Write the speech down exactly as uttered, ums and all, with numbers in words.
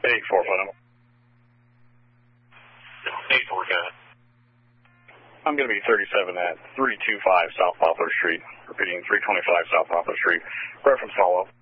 eight four, final. eight four, got it. I'm going to be thirty-seven at three two five South Poplar Street. Repeating, three twenty-five South Poplar Street. Reference follow-up.